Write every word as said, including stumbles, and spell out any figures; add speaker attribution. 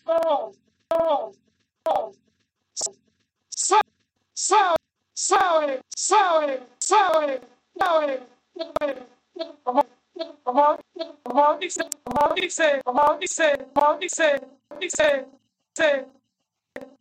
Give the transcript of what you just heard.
Speaker 1: oh, oh, oh. Sa- Sally, Sally, Sally, Sally, Sally, Maldice, maldice, maldice, maldice, maldice, maldice,